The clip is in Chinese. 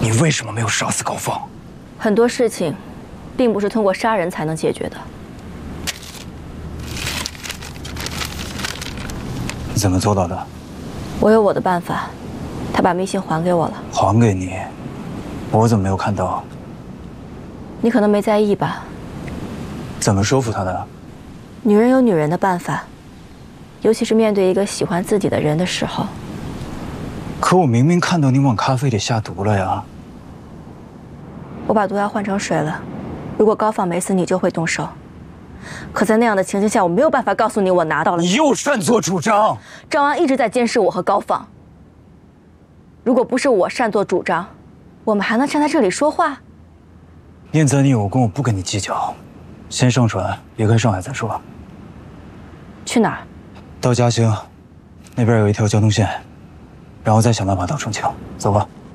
你为什么没有杀死高放？ 很多事情，并不是通过杀人才能解决的。 你怎么做到的？ 我有我的办法。他把密信还给我了。 还给你？我怎么没有看到？ 你可能没在意吧？ 怎么说服他的？ 女人有女人的办法，尤其是面对一个喜欢自己的人的时候。 可我明明看到你往咖啡里下毒了呀！ 我把毒药换成水了。如果高放没死，你就会动手。可在那样的情形下，我没有办法告诉你我拿到了。 你又擅作主张！ 赵安一直在监视我和高放。如果不是我擅作主张，我们还能站在这里说话？ 念在你有功，我不跟你计较。先上船，离开上海再说。 去哪儿？ 到嘉兴，那边有一条交通线，然后再想办法到重庆。走吧。